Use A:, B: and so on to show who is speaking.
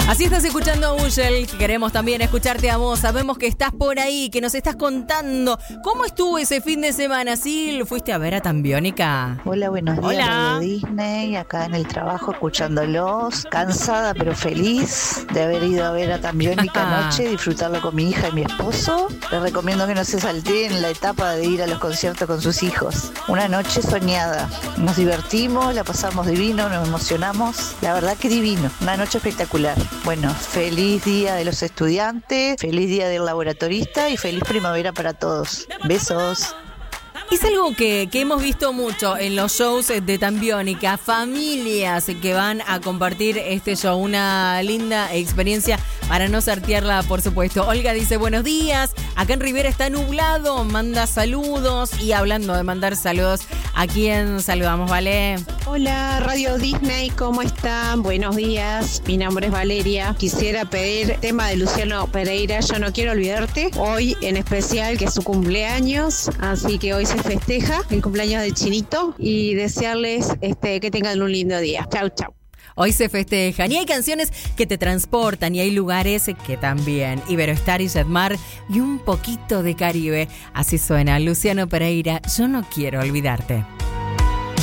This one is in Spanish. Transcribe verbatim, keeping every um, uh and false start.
A: Así estás escuchando a Ungel, queremos también escucharte a vos. Sabemos que estás por ahí, que nos estás contando cómo estuvo ese fin de semana. ¿Sí fuiste a ver a Tambiónica?
B: Hola, buenos días.
A: Hola.
B: Radio Disney, acá en el trabajo escuchándolos, cansada pero feliz de haber ido a ver a Tambiónica anoche, disfrutarlo con mi hija y mi esposo. Les recomiendo que no se salteen la etapa de ir a los conciertos con sus hijos. Una noche soñada, nos divertimos, la pasamos divino, nos emocionamos, la verdad que divino, una noche espectacular. Bueno, feliz día de los estudiantes, feliz día del laboratorista y feliz primavera para todos. Besos.
A: Es algo que, que hemos visto mucho en los shows de Tambiónica, familias que van a compartir este show, una linda experiencia para no sartearla, por supuesto. Olga dice, buenos días, acá en Rivera está nublado, manda saludos, y hablando de mandar saludos, ¿a quién saludamos, Vale?
C: Hola, Radio Disney, ¿cómo están? Buenos días, mi nombre es Valeria. Quisiera pedir tema de Luciano Pereira, Yo no quiero olvidarte, hoy en especial, que es su cumpleaños, así que hoy se festeja el cumpleaños de Chinito, y desearles este, que tengan un lindo día. Chau, chau.
A: Hoy se festejan y hay canciones que te transportan y hay lugares que también. Iberoestar y Jetmar y un poquito de Caribe. Así suena Luciano Pereira, Yo no quiero olvidarte.